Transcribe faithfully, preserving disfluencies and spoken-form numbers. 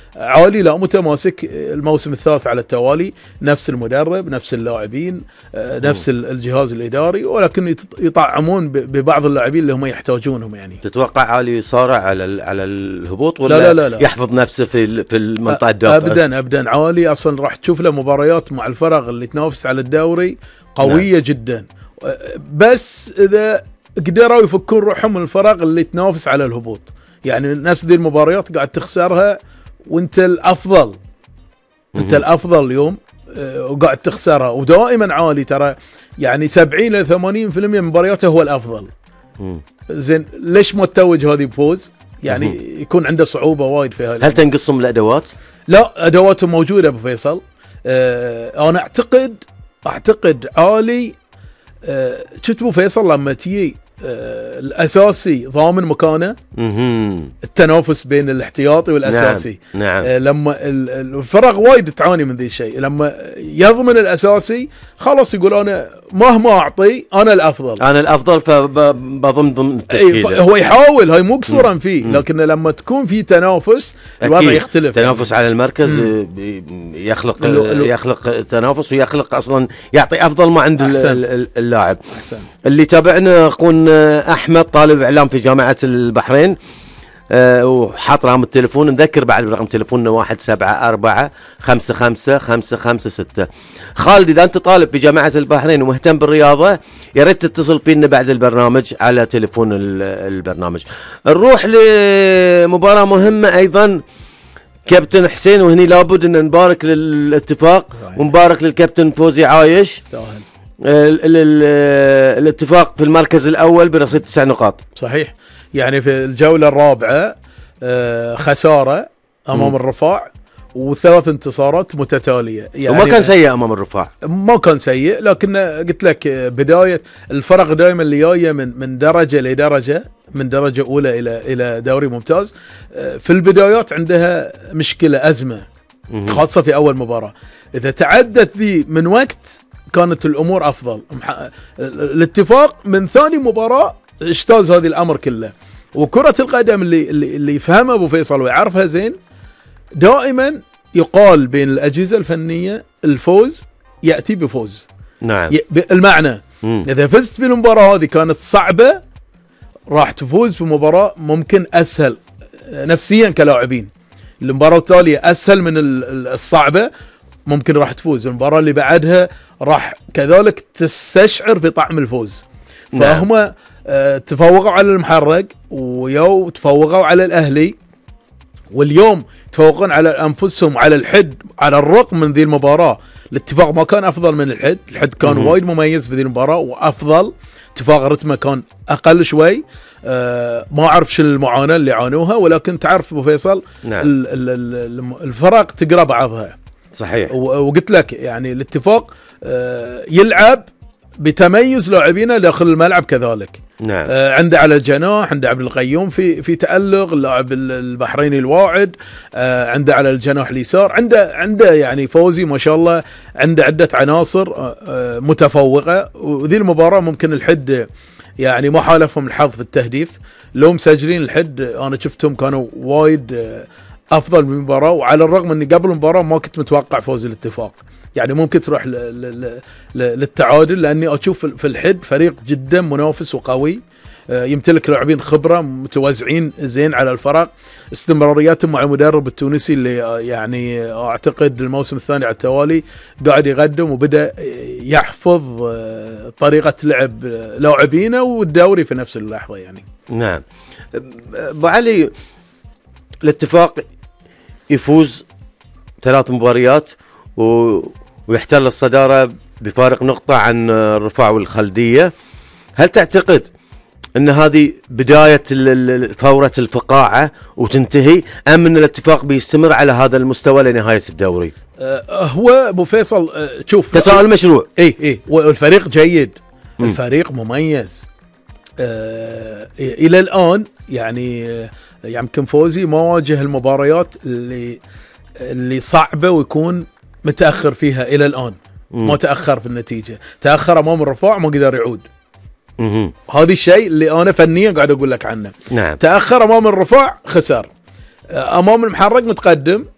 عالي لا متماسك الموسم الثالث على التوالي، نفس المدرب نفس اللاعبين نفس الجهاز الاداري، ولكن يطعمون ببعض اللاعبين اللي هم يحتاجونهم. يعني تتوقع عالي يصارع على على الهبوط ولا لا لا لا يحفظ نفسه في في المنطقه الدافئه؟ ابدا ابدا عالي اصلا راح تشوف له مباريات مع الفرق اللي تنافس على الدوري قويه نعم. جدا، بس اذا قدروا يفكون روحهم من الفرق اللي تنافس على الهبوط. يعني نفس دي المباريات قاعد تخسرها وانت الافضل، انت الافضل اليوم وقاعد تخسرها، ودائما عالي ترى يعني سبعين إلى ثمانين بالمئة من مبارياته هو الافضل. زين ليش ما تتوج هذه بفوز؟ يعني يكون عنده صعوبه وايد في هذا. هل تنقصهم الادوات؟ لا ادواتهم موجوده ابو فيصل. اه انا اعتقد اعتقد عالي. اه شفت ابو فيصل لما تيجي آه الاساسي ضامن مكانه، التنافس بين الاحتياطي والاساسي. نعم. نعم. آه لما الفرق وايد تعاني من ذي الشيء، لما يضمن الاساسي خلاص يقول انا مهما اعطي انا الافضل، انا الافضل فبضم ضمن التشكيله. هو يحاول، هاي مو قصورا فيه، لكن لما تكون في تنافس الوضع يختلف. تنافس يعني على المركز مم. يخلق ال يخلق تنافس ويخلق اصلا يعطي افضل ما عند اللاعب. اللي تابعنا اخونا احمد طالب اعلام في جامعه البحرين، أه وحاط رقم التليفون، نذكر بعد برقم تليفوننا واحد سبعة أربعة خمسة خمسة خمسة خمسة ستة. خالد اذا انت طالب في جامعه البحرين ومهتم بالرياضه يا ريت تتصل فينا بعد البرنامج على تليفون البرنامج. نروح لمباراه مهمه ايضا كابتن حسين، وهني لابد ان نبارك للاتفاق ونبارك للكابتن فوزي عايش. الاتفاق في المركز الاول برصيد تسع نقاط. صحيح، يعني في الجوله الرابعه خساره امام م. الرفاع وثلاث انتصارات متتاليه. يعني وما كان سيء امام الرفاع، ما كان سيء، لكن قلت لك بدايه الفرق دائما اللي جايه من من درجه لدرجه، من درجه اولى الى الى دوري ممتاز، في البدايات عندها مشكله ازمه م. خاصه في اول مباراه. اذا تعدت ذي من وقت كانت الامور افضل. الاتفاق من ثاني مباراه اجتاز هذه الامر كله. وكره القدم اللي اللي, اللي يفهمها ابو فيصل ويعرفها زين، دائما يقال بين الاجهزه الفنيه الفوز ياتي بفوز. نعم. المعنى مم. اذا فزت في المباراه هذه كانت صعبه، راح تفوز في مباراه ممكن اسهل نفسيا كلاعبين. المباراه التاليه اسهل من الصعبه، ممكن راح تفوز. المباراه اللي بعدها راح كذلك تستشعر في طعم الفوز. نعم. فهم آه تفوقوا على المحرق، ويو تفوقوا على الاهلي، واليوم تفوقون على انفسهم على الحد. على الرغم من ذي المباراه الاتفاق ما كان افضل من الحد، الحد كان وايد مميز في ذي المباراه وافضل. اتفاق رتمه كان اقل شوي. آه ما اعرف شو المعاناه اللي عانوها، ولكن تعرف ابو فيصل نعم. الفرق تقرا بعضها. صحيح. وقلت لك يعني الاتفاق آه يلعب بتميز لاعبينه داخل الملعب كذلك. نعم. آه عنده على الجناح، عنده عبد القيوم في في تألق، اللاعب البحريني الواعد، آه عنده على الجناح اليسار، عنده عنده يعني فوزي ما شاء الله عنده عدة عناصر آه متفوقة. وذي المباراة ممكن الحد يعني ما حالفهم الحظ في التهديف، لو مسجلين الحد انا شفتهم كانوا وايد آه افضل من المباراه. وعلى الرغم اني قبل المباراه ما كنت متوقع فوز الاتفاق، يعني ممكن تروح للتعادل، لاني اشوف في الحد فريق جدا منافس وقوي، يمتلك لاعبين خبره متوزعين زين على الفرق، استمرارياتهم مع المدرب التونسي اللي يعني اعتقد الموسم الثاني على التوالي قاعد يقدم وبدا يحفظ طريقه لعب لاعبينه والدوري في نفس اللحظه. يعني نعم. ابو علي، الاتفاق يفوز ثلاث مباريات و... ويحتل الصدارة بفارق نقطة عن الرفاع والخلدية. هل تعتقد أن هذه بداية فورة الفقاعة وتنتهي، أم أن الاتفاق بيستمر على هذا المستوى لنهاية الدوري؟ أه هو أبو فيصل أه شوف تساؤل مشروع. إيه إيه والفريق جيد. م. الفريق مميز أه إلى الآن. يعني يمكن فوزي ما واجه المباريات اللي اللي صعبة ويكون متأخر فيها إلى الآن. مم. ما تأخر في النتيجة، تأخر أمام الرفاع ما قدر يعود. هذا الشيء اللي أنا فنيا قاعد أقول لك عنه. نعم. تأخر أمام الرفاع خسر، أمام المحرق متقدم